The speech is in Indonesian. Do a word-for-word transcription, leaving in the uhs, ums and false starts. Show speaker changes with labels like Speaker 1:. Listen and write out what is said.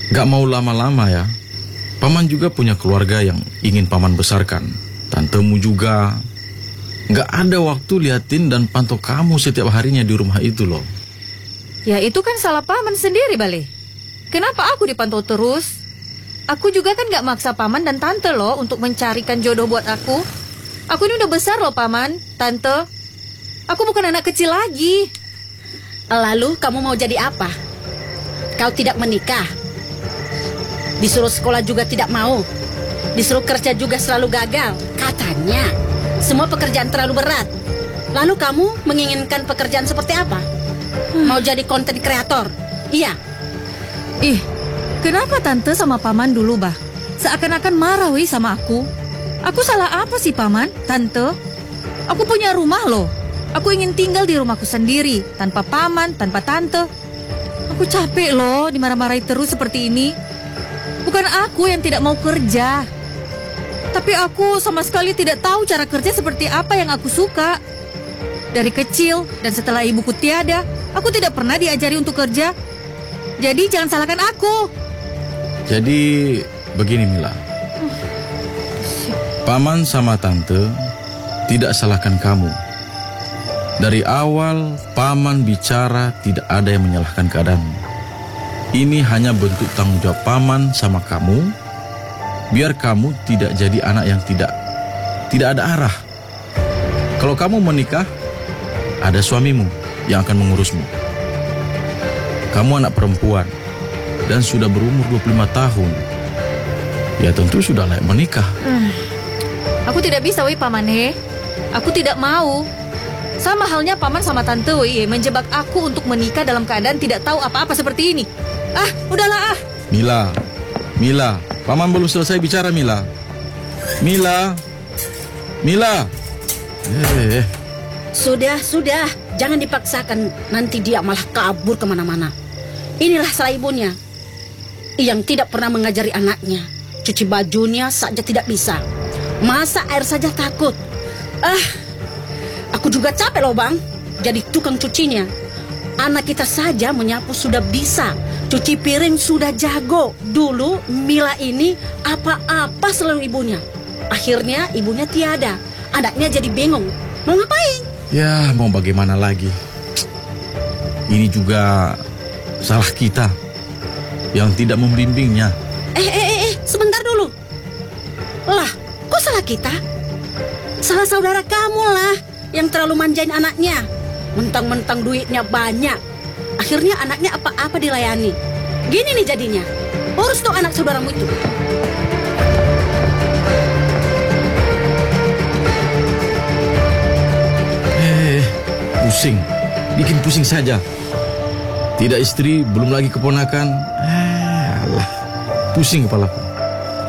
Speaker 1: Gak mau lama-lama ya. Paman juga punya keluarga yang ingin paman besarkan. Tantemu juga. Gak ada waktu liatin dan pantau kamu setiap harinya di rumah itu loh.
Speaker 2: Ya itu kan salah paman sendiri, Bale. Kenapa aku dipantau terus? Aku juga kan gak maksa paman dan tante loh untuk mencarikan jodoh buat aku. Aku ini udah besar loh, paman, tante. Aku bukan anak kecil lagi.
Speaker 3: Lalu kamu mau jadi apa? Kau tidak menikah. Disuruh sekolah juga tidak mau. Disuruh kerja juga selalu gagal. Katanya semua pekerjaan terlalu berat. Lalu kamu menginginkan pekerjaan seperti apa? Hmm. Mau jadi konten kreator? Iya.
Speaker 2: Ih, kenapa tante sama paman dulu, bah? Seakan-akan marah wih sama aku. Aku salah apa sih, paman, tante? Aku punya rumah loh. Aku ingin tinggal di rumahku sendiri, tanpa paman, tanpa tante. Aku capek loh dimarah-marahi terus seperti ini. Bukan aku yang tidak mau kerja, tapi aku sama sekali tidak tahu cara kerja seperti apa yang aku suka. Dari kecil dan setelah ibuku tiada, aku tidak pernah diajari untuk kerja. Jadi jangan salahkan aku.
Speaker 1: Jadi begini Mila, paman sama tante tidak salahkan kamu. Dari awal paman bicara tidak ada yang menyalahkan keadaanmu. Ini hanya bentuk tanggung jawab paman sama kamu, biar kamu tidak jadi anak yang tidak tidak ada arah. Kalau kamu menikah, ada suamimu yang akan mengurusmu. Kamu anak perempuan dan sudah berumur dua puluh lima tahun. Ya tentu sudah layak menikah.
Speaker 2: Hmm. Aku tidak bisa, wih, paman he. Aku tidak mau. Sama halnya paman sama tante wih, menjebak aku untuk menikah dalam keadaan tidak tahu apa-apa seperti ini. Ah, udahlah ah.
Speaker 1: Mila, Mila, paman belum selesai bicara Mila. Mila, Mila. Eh, eh.
Speaker 3: Sudah, sudah. Jangan dipaksakan. Nanti dia malah kabur kemana-mana. Inilah salah ibunya, yang tidak pernah mengajari anaknya. Cuci bajunya saja tidak bisa. Masak air saja takut. Ah, aku juga capek loh bang, jadi tukang cucinya. Anak kita saja menyapu sudah bisa, cuci piring sudah jago. Dulu Mila ini apa-apa selalu ibunya. Akhirnya ibunya tiada, anaknya jadi bingung. Mau ngapain?
Speaker 1: Ya mau bagaimana lagi. Ini juga salah kita yang tidak membimbingnya.
Speaker 3: Eh, eh, eh, eh, sebentar dulu. Lah, kok salah kita? Salah saudara kamu lah yang terlalu manjain anaknya. Mentang-mentang duitnya banyak, akhirnya anaknya apa-apa dilayani. Gini nih jadinya. Urus tuh anak saudaramu itu.
Speaker 1: Eh, pusing. Bikin pusing saja. Tidak istri, belum lagi keponakan. Eh, alah. Pusing kepalaku.